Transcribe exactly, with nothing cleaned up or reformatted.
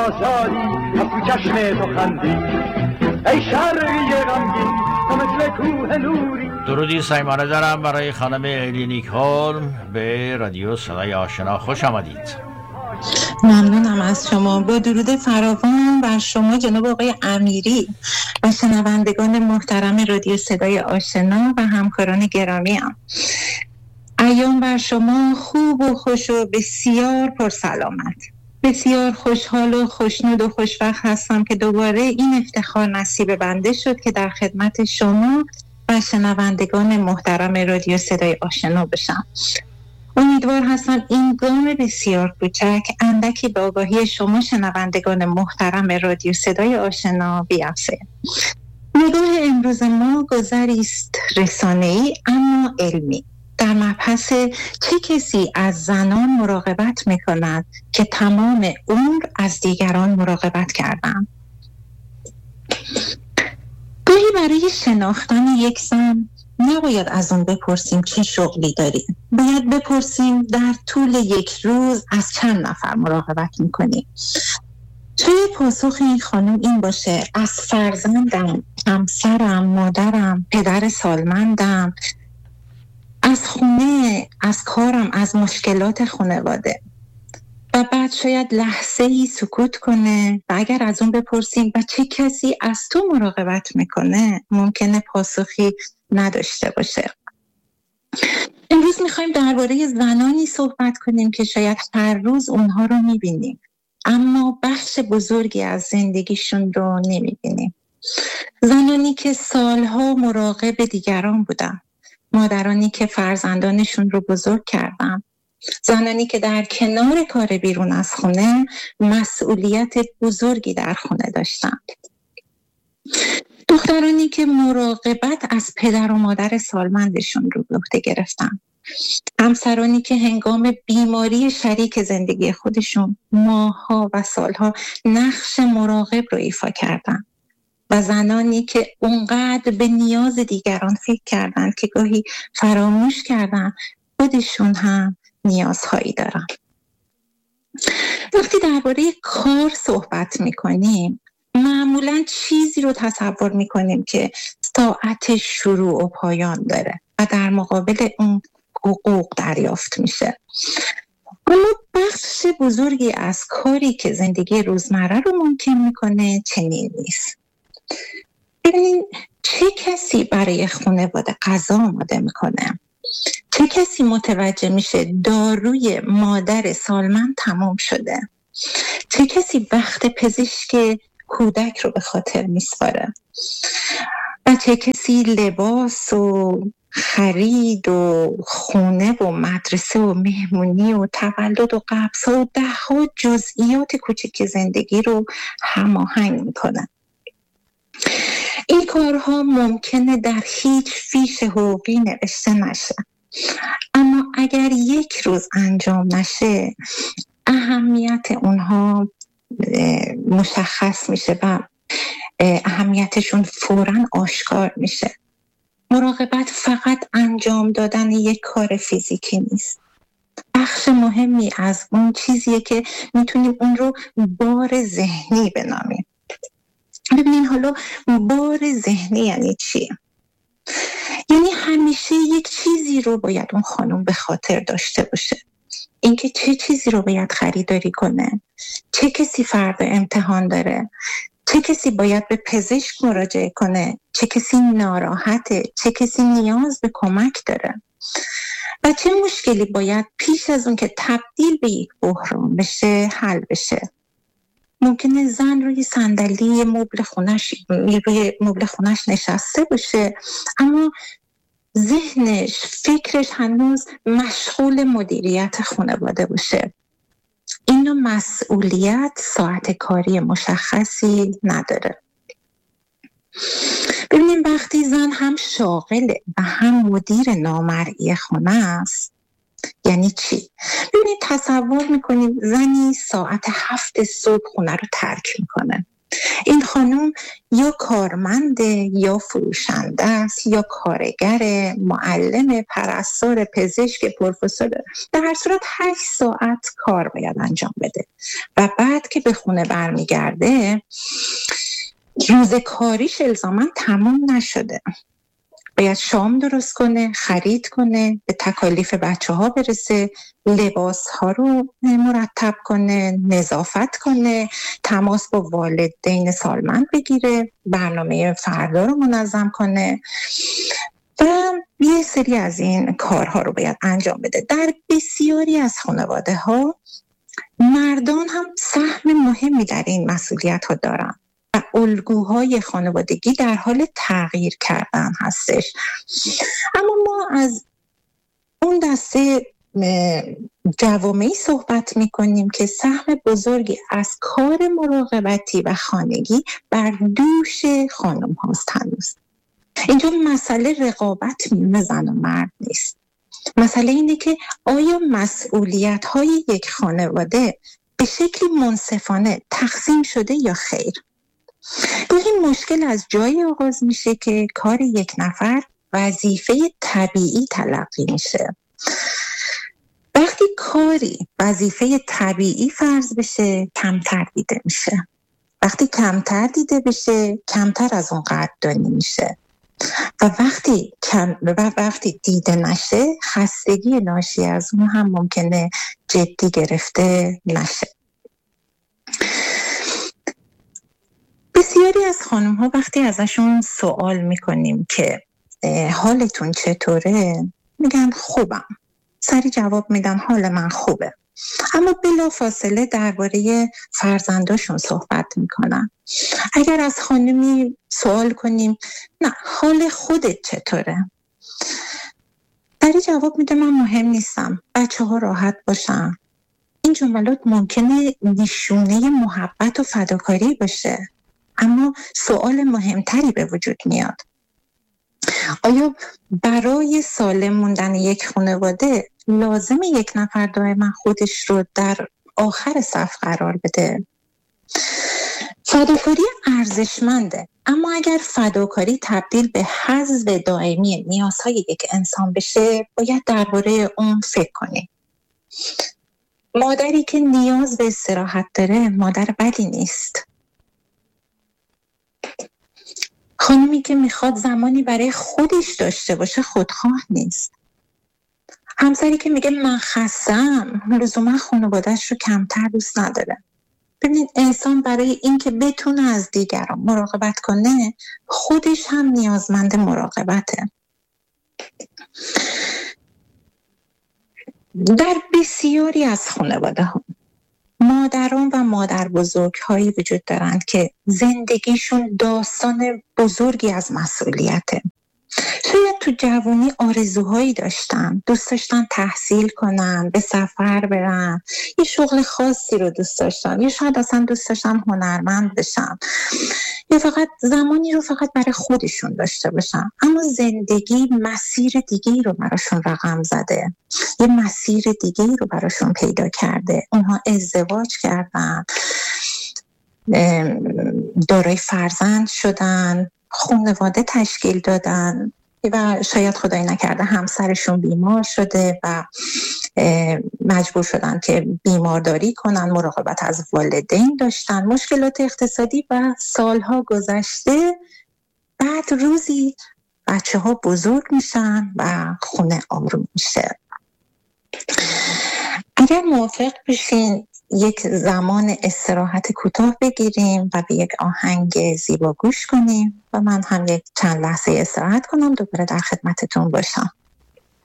آزادی از تو چشم تو خندید ای شرقی غمگین تو مثل کوه نوری. درودی صمیمانه دارم برای خانم الی نیکولم. به رادیو صدای آشنا خوش آمدید. ممنونم از شما. با درود فراوان بر شما جناب آقای امیری و شنوندگان محترم رادیو صدای آشنا و همکاران گرامی ام. ایام بر شما خوب و خوش و بسیار پرسلامت. بسیار خوشحال و خوشنود و خوشوقت هستم که دوباره این افتخار نصیب بنده شد که در خدمت شما و شنوندگان محترم رادیو صدای آشنا بشم. امیدوار هستم این گام بسیار کوچک اندکی به آگاهی شما شنوندگان محترم رادیو صدای آشنا بیافزاید. نگاه امروز ما گذری است رسانه‌ای اما علمی در مبحث چه کسی از زنان مراقبت می‌کند که تمام عمر از دیگران مراقبت کردند. گاهی برای شناختن یک زن نباید از اون بپرسیم چه شغلی داری. باید بپرسیم در طول یک روز از چند نفر مراقبت میکنی. شاید پاسخ این خانم این باشه از فرزندم، همسرم، مادرم، پدر سالمندم، از خونه، از کارم، از مشکلات خانواده. و بعد شاید لحظه ای سکوت کنه و اگر از اون بپرسیم و چه کسی از تو مراقبت میکنه ممکنه پاسخی نداشته باشه. امروز میخوایم درباره زنانی صحبت کنیم که شاید هر روز اونها رو میبینیم اما بخش بزرگی از زندگیشون رو نمیبینیم. زنانی که سالها مراقب دیگران بودن، مادرانی که فرزندانشون رو بزرگ کردن، زنانی که در کنار کار بیرون از خونه مسئولیت بزرگی در خونه داشتند، دخترانی که مراقبت از پدر و مادر سالمندشون رو به عهده گرفتن، همسرانی که هنگام بیماری شریک زندگی خودشون ماه‌ها و سالها نقش مراقب رو ایفا کردن و زنانی که اونقدر به نیاز دیگران فکر کردن که گاهی فراموش کردن خودشون هم نیازهایی دارن. وقتی درباره کار صحبت میکنیم معمولاً چیزی رو تصور میکنیم که ساعت شروع و پایان داره و در مقابل اون حقوق دریافت میشه. اما بخش بزرگی از کاری که زندگی روزمره رو ممکن میکنه چنین نیست. ببینین چه کسی برای خانواده غذا آماده میکنه؟ چه کسی متوجه میشه داروی مادر سالمند تمام شده؟ چه کسی وقت پزشک کودک رو به خاطر میسپاره؟ و چه کسی لباس و خرید و خونه و مدرسه و مهمونی و تولد و قبض و ده ها جزئیات کوچک زندگی رو هماهنگ میکنه؟ این کارها ممکنه در هیچ فیش حقوقی نوشته نشه، اما اگر یک روز انجام نشه اهمیت اونها مشخص میشه و اهمیتشون فوراً آشکار میشه. مراقبت فقط انجام دادن یک کار فیزیکی نیست. بخش مهمی از اون چیزیه که میتونیم اون رو بار ذهنی بنامیم. ببینین حالا بار ذهنی یعنی چی؟ یعنی همیشه یک چیزی رو باید اون خانم به خاطر داشته باشه. اینکه چه چیزی رو باید خریداری کنه، چه کسی فردا امتحان داره، چه کسی باید به پزشک مراجعه کنه، چه کسی ناراحته، چه کسی نیاز به کمک داره و چه مشکلی باید پیش از اون که تبدیل به یک بحران بشه حل بشه. ممکنه زن روی صندلی مبل خونش روی مبل خونش نشسته باشه اما ذهنش، فکرش هنوز مشغول مدیریت خانواده باشه. اینو مسئولیت ساعت کاری مشخصی نداره. ببینیم وقتی زن هم شاغله و هم مدیر نامرئی خونه است یعنی چی؟ ببینید تصور میکنیم زنی ساعت هفت صبح خونه رو ترک میکنه این خانم یا کارمنده یا فروشنده است یا کارگر، معلم، پرستار، پزشک، پروفسور، در هر صورت هشت ساعت کار باید انجام بده و بعد که به خونه برمیگرده روز کاریش الزاما تمام نشده، باید شام درست کنه، خرید کنه، به تکالیف بچه ها برسه، لباس ها رو مرتب کنه، نظافت کنه، تماس با والدین سالمند بگیره، برنامه فردا رو منظم کنه و یه سری از این کارها رو باید انجام بده. در بسیاری از خانواده ها مردان هم سهم مهمی در این مسئولیت ها دارن و الگوهای خانوادگی در حال تغییر کردن هستش. اما ما از اون دسته جوامعی صحبت میکنیم که سهم بزرگی از کار مراقبتی و خانگی بر دوش خانم هاست. هنوز اینجا مسئله رقابت میون زن و مرد نیست. مسئله اینه که آیا مسئولیت های یک خانواده به شکلی منصفانه تقسیم شده یا خیر؟ گاهی مشکل از جایی آغاز میشه که کار یک نفر وظیفه طبیعی تلقی میشه. وقتی کاری وظیفه طبیعی فرض بشه کمتر دیده میشه. وقتی کمتر دیده بشه کمتر از اون قدردانی میشه و وقتی کم و وقتی دیده نشه خستگی ناشی از اون هم ممکنه جدی گرفته نشه. بسیاری از خانم ها وقتی ازشون سوال میکنیم که حالتون چطوره میگن خوبم، سری جواب میدن حال من خوبه، اما بلا فاصله درباره فرزنداشون صحبت میکنن. اگر از خانمی سوال کنیم نه حال خودت چطوره، سری جواب میده من مهم نیستم، بچه ها راحت باشن. این جملات ممکنه نشونه محبت و فداکاری باشه، اما سوال مهمتری به وجود میاد. آیا برای سالم موندن یک خانواده لازمه یک نفر دائما خودش رو در آخر صف قرار بده؟ فداکاری ارزشمنده، اما اگر فداکاری تبدیل به حذف دائمی نیازهای یک انسان بشه باید درباره اون فکر کنیم. مادری که نیاز به استراحت داره مادر بدی نیست. خانمی که میخواد زمانی برای خودش داشته باشه خودخواه نیست. همسری که میگه من خستم لزوما خانواده‌اش رو کمتر دوست نداره. ببینید انسان برای این که بتونه از دیگران مراقبت کنه خودش هم نیازمند مراقبته. در بسیاری از خانواده ها مادران و مادر بزرگ هایی وجود دارند که زندگیشون داستان بزرگی از مسئولیته. شاید تو جوانی آرزوهایی داشتن، دوست داشتن تحصیل کنن، به سفر برن، یه شغل خاصی رو دوست داشتن، یا شاید اصلا دوست داشتن هنرمند بشن، یا فقط زمانی رو فقط برای خودشون داشته باشن. اما زندگی مسیر دیگه‌ای رو براشون رقم زده، یه مسیر دیگه‌ای رو براشون پیدا کرده. اونها ازدواج کردن، دارای فرزند شدن، خانواده تشکیل دادن و شاید خدای نکرده همسرشون بیمار شده و مجبور شدن که بیمارداری کنن، مراقبت از والدین داشتن، مشکلات اقتصادی و سالها گذشته. بعد روزی بچه ها بزرگ میشن و خونه آروم میشه. اگر موافق بشین یک زمان استراحت کوتاه بگیریم و به یک آهنگ زیبا گوش کنیم و من هم یک چند لحظه استراحت کنم، دوباره در خدمتتون باشم.